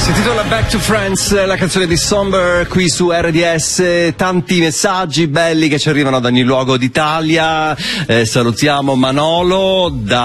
Si intitola Back to Friends, la canzone di Somber qui su RDS. Tanti messaggi belli che ci arrivano da ogni luogo d'Italia. Salutiamo Manolo da